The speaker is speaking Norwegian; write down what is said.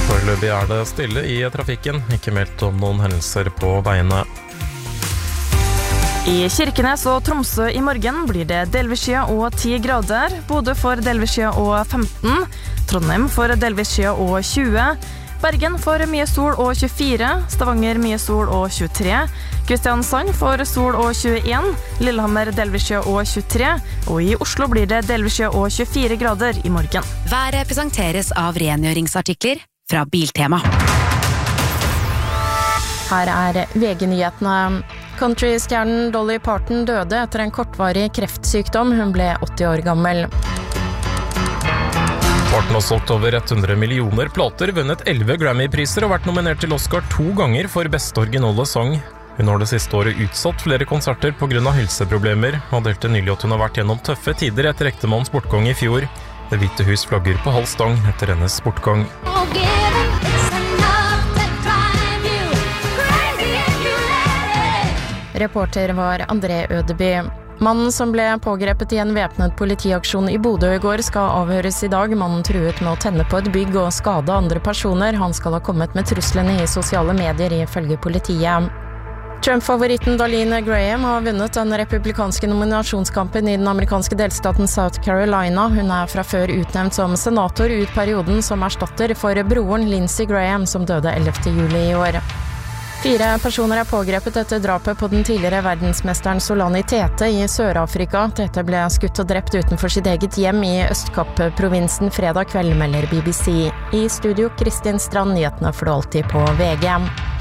Foreløpig det stille i trafikken, ikke meldt om noen hendelser på veiene. I Kirkenes og Tromsø i morgen blir det delvis skya og 10 grader. Bodø får delvis skya og 15. Trondheim får delvis skya og 20. Bergen får mye sol og 24. Stavanger mye sol og 23. Kristiansand får sol og 21. Lillehammer delvis skya og 23. Og i Oslo blir det delvis skya og 24 grader i morgen. Været presenteres av rengjøringsartikler fra Biltema. Her VG-nyhetene. Countrystjernen Dolly Parton døde etter en kortvarig kreftsykdom. Hun ble 80 år gammel. Parton har solgt over 100 millioner plater, vunnet 11 Grammy-priser og vært nominert til Oscar 2 ganger for beste originale sang. Hun har det siste året utsatt flere konserter på grunn av helseproblemer, og delte nylig at hun har vært gjennom tøffe tider etter ektemannens bortgang i fjor. Det Hvite Hus flagger på halv stang etter hennes bortgang. Reporter var André Ødeby. Mannen som ble pågrepet i en væpnet politiaksjon i Bodø i går skal avhøres i dag. Mannen truet med å tenne på et bygg og skade andre personer. Han skal ha kommet med truslene i sosiale medier ifølge politiet. Trump-favoritten Darlene Graham har vunnet den republikanske nominasjonskampen i den amerikanske delstaten South Carolina. Hun fra før utnevnt som senator ut perioden som erstatter for broren Lindsey Graham som døde 11. juli i år. 4 personer pågrepet etter drapet på den tidligere verdensmesteren Solani Tete i Sør-Afrika. Tete ble skutt og drept utenfor sitt eget hjem i Østkapp-provinsen fredag kveld, melder BBC. I studio Kristin Strand, nyhetene får du alltid på VG.